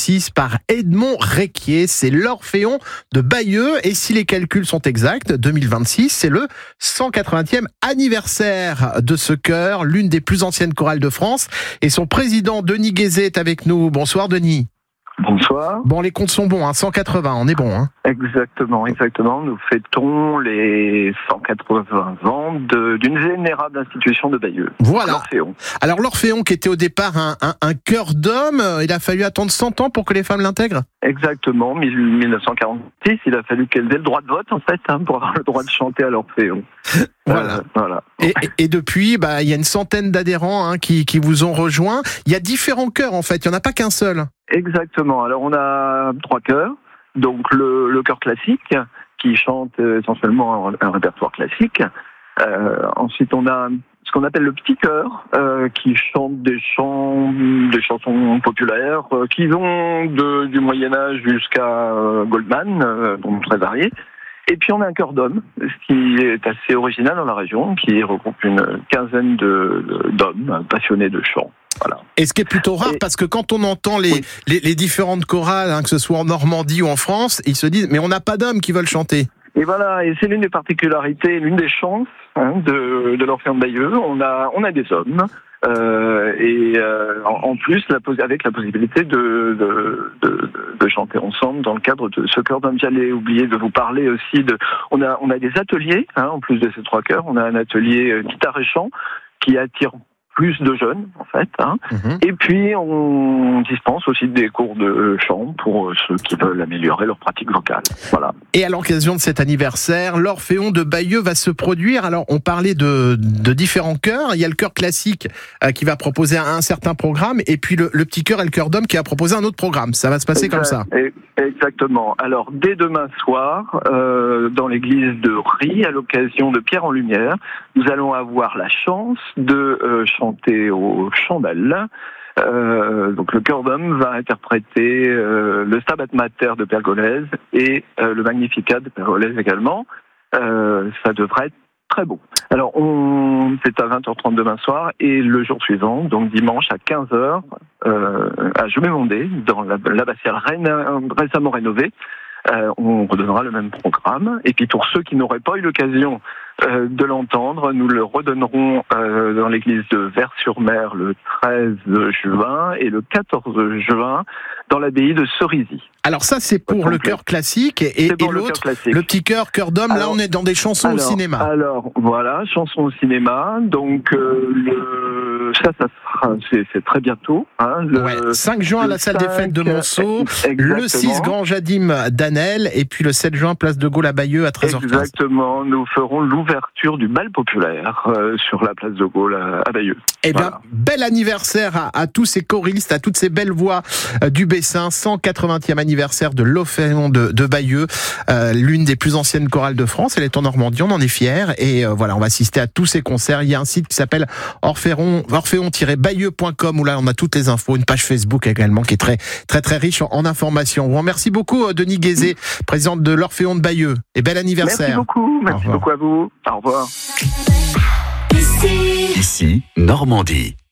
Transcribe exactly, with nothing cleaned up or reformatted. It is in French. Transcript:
vingt-six par Edmond Réquier. C'est l'Orphéon de Bayeux. Et si les calculs sont exacts, deux mille vingt-six, c'est le cent quatre-vingtième anniversaire de ce chœur, l'une des plus anciennes chorales de France. Et son président, Denis Guézé, est avec nous. Bonsoir Denis. Bonsoir. Bon, les comptes sont bons, hein, cent quatre-vingts, on est bon. Hein. Exactement, exactement. Nous fêtons les cent quatre-vingts ans de, d'une vénérable institution de Bayeux. Voilà. L'Orphéon. Alors l'Orphéon, qui était au départ un, un, un chœur d'hommes, il a fallu attendre cent ans pour que les femmes l'intègrent ? Exactement, mille neuf cent quarante-six, il a fallu qu'elles aient le droit de vote, en fait, hein, pour avoir le droit de chanter à l'Orphéon. Voilà. Euh, voilà. Et, et, et depuis, bah, il y a une centaine d'adhérents hein, qui, qui vous ont rejoint. Il y a différents chœurs, en fait, il n'y en a pas qu'un seul. Exactement. Alors on a trois chœurs. Donc le, le chœur classique qui chante essentiellement un, un répertoire classique. Euh, ensuite on a ce qu'on appelle le petit chœur euh, qui chante des chants, des chansons populaires euh, qui vont de, du Moyen Âge jusqu'à euh, Goldman, euh, donc très variés. Et puis on a un chœur d'hommes, ce qui est assez original dans la région, qui regroupe une quinzaine de, de, d'hommes passionnés de chant. Voilà. Et ce qui est plutôt rare, et, parce que quand on entend les, oui. les, les différentes chorales, hein, que ce soit en Normandie ou en France, ils se disent, mais on n'a pas d'hommes qui veulent chanter. Et voilà, et c'est l'une des particularités, l'une des chances hein, de, de l'Orphéon de Bayeux. On a, on a des hommes, euh, et euh, en, en plus, la, avec la possibilité de, de, de, de chanter ensemble dans le cadre de ce chœur d'hommes. J'allais oublier de vous parler aussi de... On a, on a des ateliers, hein, en plus de ces trois chœurs. On a un atelier euh, guitare et chant qui attire plus de jeunes, en fait. Hein. Mmh. Et puis, on dispense aussi des cours de chant pour ceux qui veulent améliorer leur pratique vocale. Voilà. Et à l'occasion de cet anniversaire, l'Orphéon de Bayeux va se produire. Alors, on parlait de, de différents chœurs. Il y a le chœur classique euh, qui va proposer un, un certain programme, et puis le, le petit chœur et le chœur d'homme qui va proposer un autre programme. Ça va se passer exact, comme ça. Exactement. Alors, dès demain soir, euh, dans l'église de Ry, à l'occasion de Pierre en Lumière, nous allons avoir la chance de euh, chanter aux chandelles. Euh, donc le chœur d'homme va interpréter euh, le Stabat Mater de Pergolèse et euh, le Magnificat de Pergolèse également. Euh, ça devrait être très beau. Alors on, c'est à vingt heures trente demain soir, et le jour suivant, donc dimanche à quinze heures, euh, à Jaumémondé, dans l'abbatiale récemment rénovée, euh, on redonnera le même programme. Et puis pour ceux qui n'auraient pas eu l'occasion Euh, de l'entendre, nous le redonnerons euh, dans l'église de Vers-sur-Mer le treize juin et le quatorze juin dans l'abbaye de Cerisy. Alors ça, c'est pour le chœur classique, et, et l'autre, le, le petit chœur, chœur d'homme, alors, là on est dans des chansons alors, au cinéma. Alors voilà, chansons au cinéma, donc euh, le, ça, ça sera, c'est, c'est très bientôt. Hein, le, ouais, cinq juin à la salle cinq, des fêtes de Monceau, exactement. Le six Grand Jadim d'Anel, et puis le sept juin place de Gaulle à Bayeux à treize heures quinze. Exactement, nous ferons l'ouverture du bal populaire euh, sur la place de Gaulle à, à Bayeux. Eh bien, voilà. Bel anniversaire à, à tous ces choristes, à toutes ces belles voix euh, du Bessin, cent quatre-vingtième anniversaire de l'Orphéon de, de Bayeux, euh, l'une des plus anciennes chorales de France. Elle est en Normandie, on en est fiers, et euh, voilà, on va assister à tous ces concerts. Il y a un site qui s'appelle orphéon tiret bayeux point com où là on a toutes les infos, une page Facebook également qui est très très très riche en, en informations. Bon, merci beaucoup Denis Guézé, présidente de l'Orphéon de Bayeux, et bel anniversaire. Merci beaucoup, merci beaucoup à vous. Au revoir. Ici, Ici Normandie.